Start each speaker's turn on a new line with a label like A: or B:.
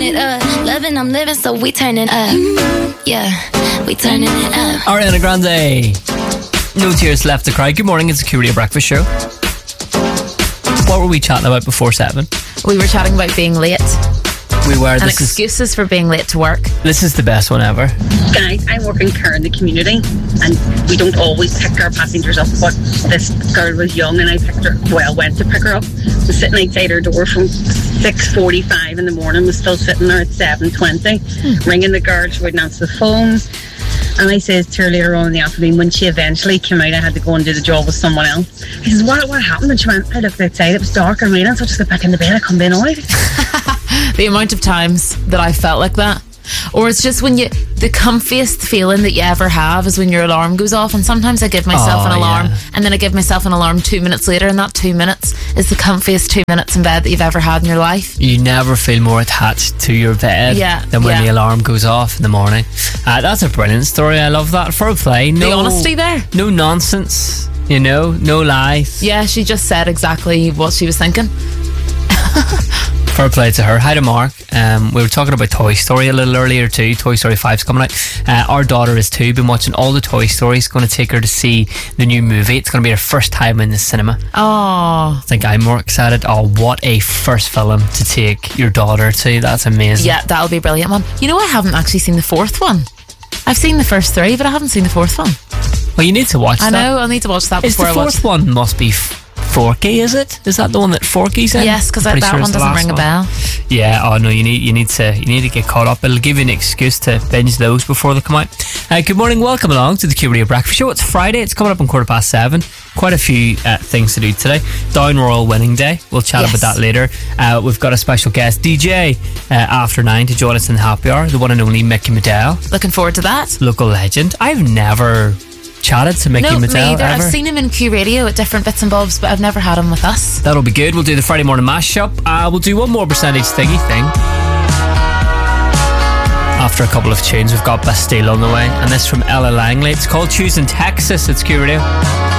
A: it up. Loving, I'm living, so we turning up. Yeah, we turning it up.
B: Ariana Grande. No tears left to cry. Good morning, it's the Q Radio Breakfast Show. What were we chatting about before 7?
C: We were chatting about being late.
B: We were.
C: And excuses for being late to work.
B: This is the best one ever.
D: Guys, I work in care in the community, and we don't always pick our passengers up, but this girl was young and I went to pick her up. Was sitting outside her door from 6:45 in the morning, was still sitting there at 7:20, ringing the guard. She wouldn't answer the phone. And I says to her later on in the afternoon, when she eventually came out, I had to go and do the job with someone else. I says, what happened? And she went, I looked outside, it was dark and raining, so I just got back in the bed, I come in all right.
C: The amount of times that I felt like that. Or it's just when the comfiest feeling that you ever have is when your alarm goes off. And sometimes I give myself an alarm, and then I give myself an alarm 2 minutes later, and that 2 minutes is the comfiest 2 minutes in bed that you've ever had in your life.
B: You never feel more attached to your bed than when the alarm goes off in the morning. That's a brilliant story. I love that. Fair play.
C: The honesty there.
B: No nonsense, no lies.
C: Yeah, she just said exactly what she was thinking.
B: Fair play to her. Hi to Mark. We were talking about Toy Story a little earlier too. Toy Story 5's coming out. Our daughter is 2, been watching all the Toy Stories. Going to take her to see the new movie. It's going to be her first time in the cinema.
C: Oh,
B: I think I'm more excited. Oh, what a first film to take your daughter to. That's amazing.
C: Yeah, that'll be a brilliant one. I haven't actually seen the 4th one. I've seen the first 3, but I haven't seen the 4th one.
B: Well, you need to watch that.
C: I know, I'll need to watch that before I watch.
B: The 4th one must be Forky, is it? Is that the one that Forky's in?
C: Yes, because that one doesn't ring a bell.
B: Yeah. Oh no, you need to get caught up. It'll give you an excuse to binge those before they come out. Good morning, welcome along to the Q Radio Breakfast Show. It's Friday. It's coming up on 7:15. Quite a few things to do today. Down Royal Winning Day. We'll chat about that later. We've got a special guest DJ after 9 to join us in the happy hour. The one and only Mickey Medell.
C: Looking forward to that.
B: Local legend. I've never chatted to Mickey Medell.
C: No, me either.
B: Ever.
C: I've seen him in Q Radio at different bits and bobs, but I've never had him with us.
B: That'll be good. We'll do the Friday morning mashup. We'll do one more percentage thingy thing. After a couple of tunes, we've got Bastille on the way, and this from Ella Langley. It's called Choosing Texas. It's Q Radio.